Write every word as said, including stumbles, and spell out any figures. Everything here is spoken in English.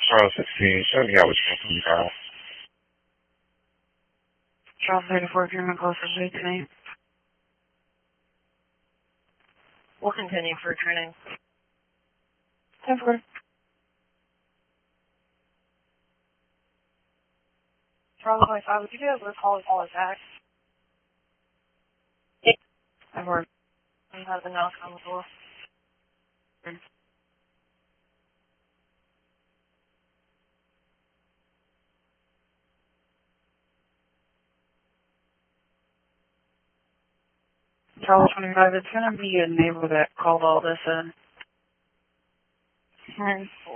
Charles sixteen, show me out what you're from, Carl. Charles thirty-four, German close for eighteen. We'll continue for training. ten four. Charles twenty-five, would you be able to call us all back? ten four. And have the knock on the door. Charles twenty-five, it's going to be a neighbor that called all this in. And